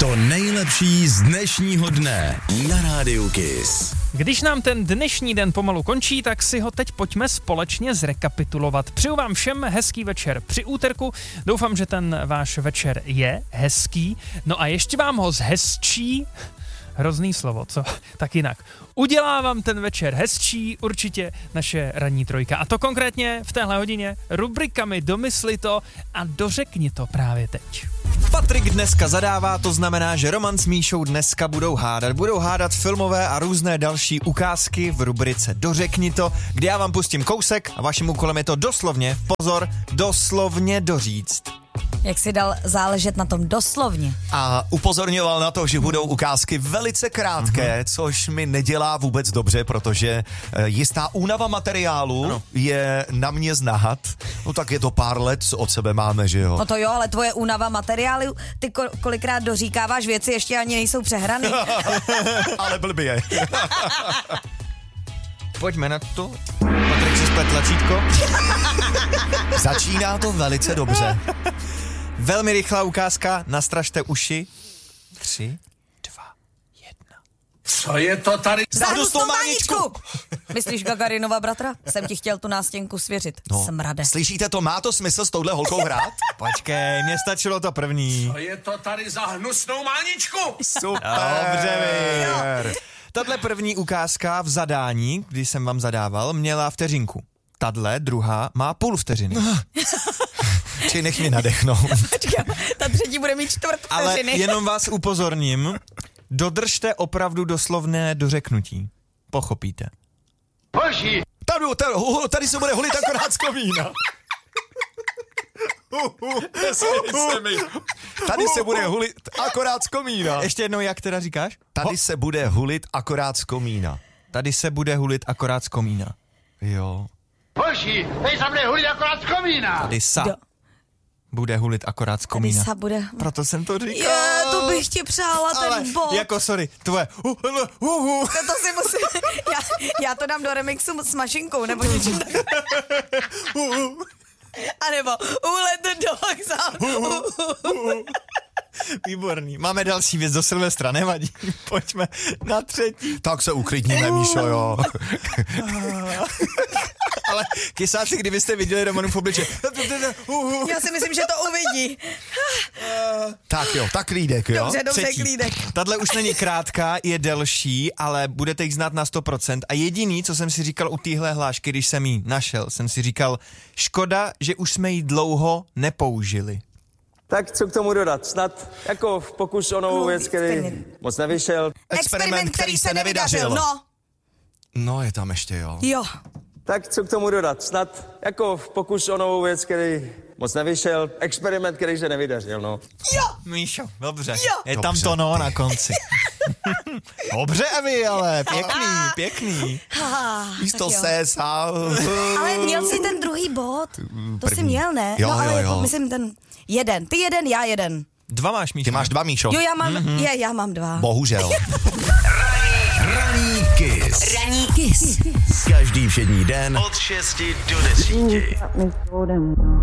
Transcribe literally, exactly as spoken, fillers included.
To nejlepší z dnešního dne na Rádiu Kiss. Když nám ten dnešní den pomalu končí, tak si ho teď pojďme společně zrekapitulovat. Přeju vám všem hezký večer při úterku. Doufám, že ten váš večer je hezký. No a ještě vám ho zhezčí, hrozný slovo, co? Tak jinak. Udělá vám ten večer hezčí určitě naše ranní trojka. A to konkrétně v téhle hodině rubrikami Domysli to a dořekni to právě teď. Patrik dneska zadává, to znamená, že Roman s Míšou dneska budou hádat. Budou hádat filmové a různé další ukázky v rubrice Dořekni to, kde já vám pustím kousek a vaším úkolem je to doslovně, pozor, doslovně doříct. Jak si dal záležet na tom doslovně. A upozorňoval na to, že budou ukázky velice krátké, mm-hmm. což mi nedělá vůbec dobře, protože jistá únava materiálu ano. je na mě znát. No tak je to pár let, co od sebe máme, že jo? No to jo, ale tvoje únava materiálu, ty ko- kolikrát doříkáváš věci, ještě ani nejsou přehraný. Ale blbě. Pojďme na to. Patrik si splet tlačítko. Začíná to velice dobře. Velmi rychlá ukázka, nastražte uši. Tři, dva, jedna. Co je to tady? Za hnusnou máničku! Myslíš Gagarinova bratra? Jsem ti chtěl tu nástěnku svěřit. No, Smrade. Slyšíte to? Má to smysl s touhle holkou hrát? Počkej, mně stačilo to první. Co je to tady za hnusnou máničku? Super. Dobře, Vír. Tahle první ukázka v zadání, když jsem vám zadával, měla vteřinku. Tadle druhá má půl vteřiny. Či nech mě nadechnout. Počkej, ta třetí bude mít čtvrt vteřiny. Ale jenom vás upozorním, dodržte opravdu doslovné dořeknutí. Pochopíte. Boží! Tady, tady, tady se bude holit akorát z komína. Tady se bude hulit akorát z komína. Ještě jednou, jak teda říkáš? Tady se bude hulit akorát z komína. Tady se bude hulit akorát z komína. Jo. Boží! Tady se bude hulit akorát z komína! Tady sa Do. bude hulit akorát z komína. Tady sa bude... Proto jsem to říkal. Je, to bych ti přála, ten Ale bod. jako sorry, tvoje uh, uh, uh, uh. To, to si musím... Já, já to dám do remixu s mašinkou, nebo něčím tak. A nebo let the dogs out. Výborný. Máme další věc do Silvestra, nevadí. Pojďme na třetí. Tak se uklidníme, Míšo, jo. Ale kysáci, kdybyste viděli Romanův obličej. Já si myslím, že to uvidí. Tak jo, tak klídek, jo. Dobře, dobře, Třetí. klídek. Tahle už není krátká, je delší, ale budete ji znát na sto procent. A jediný, co jsem si říkal u téhle hlášky, když jsem ji našel, jsem si říkal, škoda, že už jsme ji dlouho nepoužili. Tak co k tomu dodat? Snad jako pokus o novou věc, který moc nevyšel. Experiment, který se nevydařil, no. No, je tam ještě, jo. Jo. Tak co k tomu dodat? Snad jako pokus o novou věc, který moc nevyšel. Experiment, který se nevydařil, no. Jo. Míšo, dobře. Jo. Je Dobře. tam to no na konci. Dobře, Evi, ale pěkný, pěkný. Místo jo. se sál. Ale měl jsi ten druhý bod. To jsi První. měl, ne? Jo, no, ale jo, jako, jo. myslím ten jeden. Ty jeden, já jeden. Dva máš, Míšo. Ty máš dva, Míšo. Jo, já mám, mm-hmm. je, já mám dva. Bohužel. Raní Kiss. Raní Kiss. Každý všední den od šesti do desíti.